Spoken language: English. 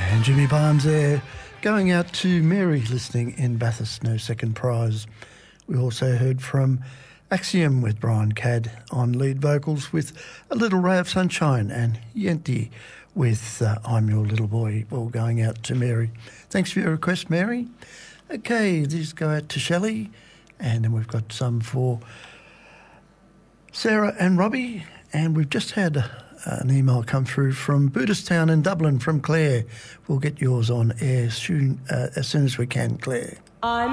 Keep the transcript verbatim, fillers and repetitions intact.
And Jimmy Barnes there, going out to Mary listening in Bathurst, no second prize. We also heard from Axiom with Brian Cadd on lead vocals with A Little Ray of Sunshine, and Yenti with uh, I'm Your Little Boy, all going out to Mary. Thanks for your request, Mary. Okay, these go out to Shelley, and then we've got some for Sarah and Robbie, and we've just had uh, an email come through from Buddhistown in Dublin from Claire. We'll get yours on air soon, uh, as soon as we can, Claire. I'm